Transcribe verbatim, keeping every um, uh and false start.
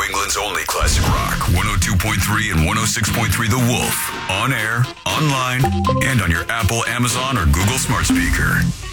New England's only classic rock, one oh two point three and one oh six point three The Wolf. On air, online, and on your Apple, Amazon, or Google smart speaker.